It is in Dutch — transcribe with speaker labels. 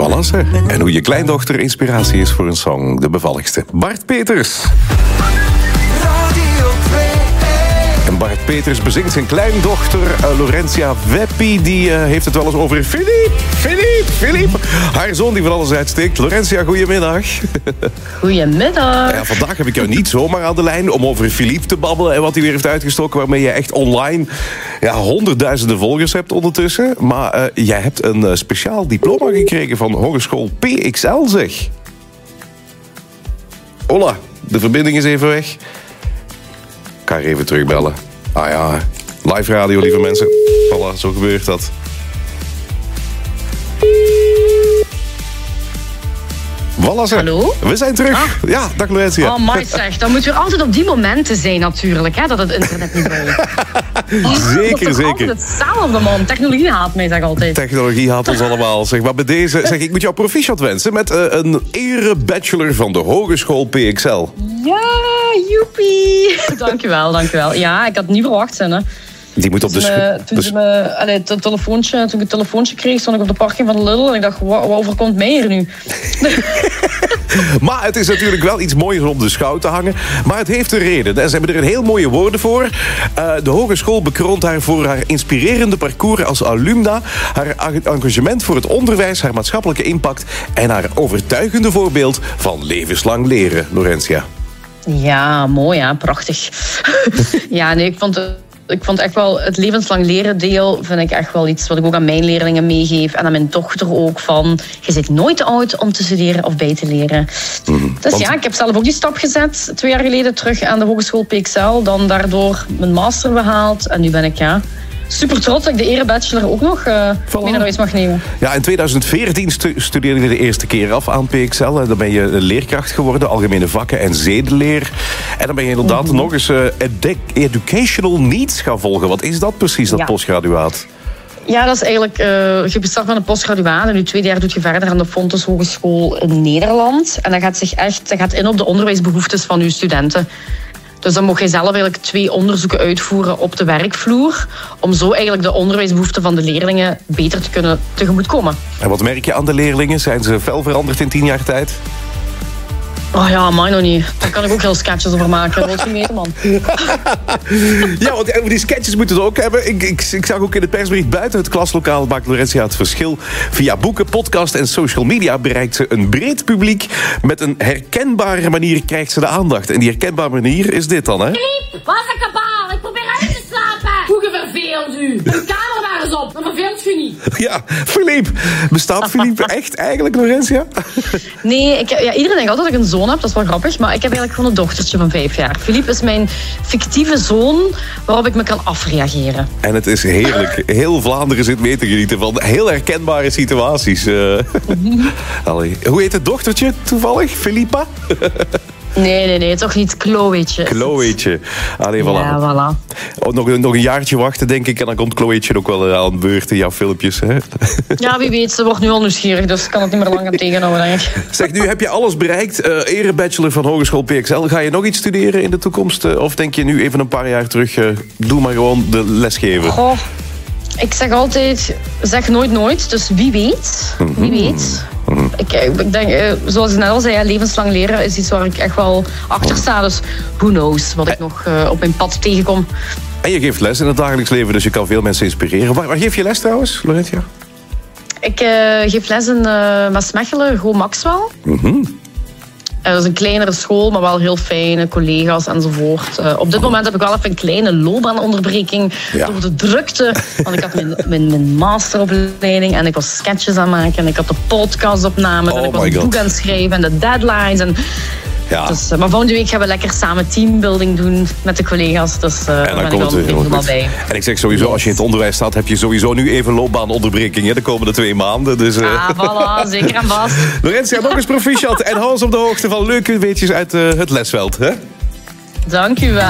Speaker 1: Voilà, ze. En hoe je kleindochter inspiratie is voor een song. De bevalligste. Bart Peters. En Bart Peters bezingt zijn kleindochter Laurentia Weppi. Die heeft het wel eens over Philippe. Haar zoon die van alles uitsteekt. Laurentia, goedemiddag.
Speaker 2: Goedemiddag.
Speaker 1: Ja, vandaag heb ik jou niet zomaar aan de lijn om over Philippe te babbelen en wat hij weer heeft uitgestoken, waarmee je echt online honderdduizenden volgers hebt ondertussen. Maar jij hebt een speciaal diploma gekregen van Hogeschool PXL, zeg. Hola, de verbinding is even weg. Ik ga er even terugbellen. Ah ja, live radio, lieve mensen. Voilà, zo gebeurt dat. Voilà, zeg.
Speaker 2: Hallo?
Speaker 1: We zijn terug.
Speaker 2: Ah.
Speaker 1: Ja, dag Laurentia.
Speaker 2: Oh, maar zeg, dan moet je altijd op die momenten zijn natuurlijk, hè, dat het internet niet werkt.
Speaker 1: Zeker,
Speaker 2: dat is
Speaker 1: zeker.
Speaker 2: altijd hetzelfde, man. Technologie haat mij, zeg altijd.
Speaker 1: Technologie haat ons allemaal. Zeg. Maar bij deze zeg ik moet jou proficiat wensen met een erebachelor van de Hogeschool PXL.
Speaker 2: Ja, joepie. Dankjewel. Ja, ik had het niet verwacht, hè.
Speaker 1: Die moet op de
Speaker 2: Toen ik het telefoontje kreeg, stond ik op de parking van de Lidl en ik dacht, wat overkomt mij hier nu?
Speaker 1: Maar het is natuurlijk wel iets moois om op de schouw te hangen. Maar het heeft een reden. En ze hebben er een heel mooie woorden voor. De hogeschool bekroont haar voor haar inspirerende parcours als alumna, haar engagement voor het onderwijs, haar maatschappelijke impact en haar overtuigende voorbeeld van levenslang leren, Laurentia.
Speaker 2: Ja, mooi, ja, prachtig. Ja, nee, ik vond echt wel het levenslang leren deel vind ik echt wel iets wat ik ook aan mijn leerlingen meegeef en aan mijn dochter ook van je zit nooit te oud om te studeren of bij te leren. Dus ja, ik heb zelf ook die stap gezet 2 jaar geleden terug aan de Hogeschool PXL, dan daardoor mijn master behaald en nu ben ik super trots dat ik de erebachelor ook nog mee naar huis mag nemen.
Speaker 1: Ja, in 2014 studeerde je de eerste keer af aan PXL. En dan ben je leerkracht geworden, algemene vakken en zedenleer. En dan ben je inderdaad nog eens educational needs gaan volgen. Wat is dat precies, dat postgraduaat?
Speaker 2: Ja, dat is eigenlijk... je bestart met een postgraduaat en je 2e jaar doet je verder aan de Fontys Hogeschool in Nederland. En dat gaat in op de onderwijsbehoeftes van je studenten. Dus dan mocht je zelf eigenlijk 2 onderzoeken uitvoeren op de werkvloer, om zo eigenlijk de onderwijsbehoeften van de leerlingen beter te kunnen tegemoetkomen. En
Speaker 1: wat merk je aan de leerlingen? Zijn ze fel veranderd in 10 jaar tijd?
Speaker 2: Oh ja, mij nog niet. Daar kan ik ook heel sketches over maken. Dat wil je weten, man.
Speaker 1: Ja, want die sketches moeten we ook hebben. Ik zag ook in de persbericht buiten het klaslokaal maakt Laurentia het verschil. Via boeken, podcast en social media bereikt ze een breed publiek. Met een herkenbare manier krijgt ze de aandacht. En die herkenbare manier is dit dan, hè?
Speaker 3: Philippe, wat een kabaal. Ik probeer uit te slapen. Hoe je verveelt u. Een kamer maar eens op. Dan verveelt u niet.
Speaker 1: Ja, Philippe. Bestaat Philippe echt eigenlijk, Laurentia?
Speaker 2: Nee, iedereen denkt altijd dat ik een zoon heb. Dat is wel grappig. Maar ik heb eigenlijk gewoon een dochtertje van 5 jaar. Philippe is mijn fictieve zoon waarop ik me kan afreageren.
Speaker 1: En het is heerlijk. Heel Vlaanderen zit mee te genieten van heel herkenbare situaties. Allee. Hoe heet het dochtertje toevallig? Philippa?
Speaker 2: Nee, toch niet. Chloe'tje.
Speaker 1: Chloe'tje. Allee, voilà.
Speaker 2: Ja, voilà.
Speaker 1: Oh, nog een jaartje wachten, denk ik. En dan komt Chloe'tje ook wel aan de beurt in jouw filmpjes. Hè?
Speaker 2: Ja, wie weet. Ze wordt nu al nieuwsgierig. Dus ik kan het niet meer lang aan tegenhouden, denk ik.
Speaker 1: Zeg, nu heb je alles bereikt. Erebachelor van Hogeschool PXL. Ga je nog iets studeren in de toekomst? Of denk je nu even een paar jaar terug... doe maar gewoon de lesgeven?
Speaker 2: Goh, ik zeg altijd... Zeg nooit nooit. Dus wie weet. Wie weet. Ik denk, zoals ik net al zei, levenslang leren is iets waar ik echt wel achter sta. Dus who knows wat ik nog op mijn pad tegenkom.
Speaker 1: En je geeft les in het dagelijks leven, dus je kan veel mensen inspireren. Waar geef je les trouwens, Laurentia?
Speaker 2: Ik geef les in Maasmechelen, Go Maxwell. Dat is een kleinere school, maar wel heel fijne collega's enzovoort. Op dit moment heb ik wel even een kleine loopbaanonderbreking door de drukte. Want ik had mijn masteropleiding en ik was sketches aan maken en ik had de podcastopnames en ik was een boek aan het schrijven en de deadlines.
Speaker 1: Ja.
Speaker 2: Dus, maar volgende week gaan we lekker samen teambuilding doen met de collega's. Dus
Speaker 1: en dan komt het helemaal bij. En ik zeg sowieso, als je in het onderwijs staat, heb je sowieso nu even loopbaanonderbreking de komende 2 maanden. Dus,
Speaker 2: voilà, zeker en vast.
Speaker 1: Laurentia, nog eens proficiat en hou ons op de hoogte van leuke weetjes uit het lesveld. Hè?
Speaker 2: Dank u wel.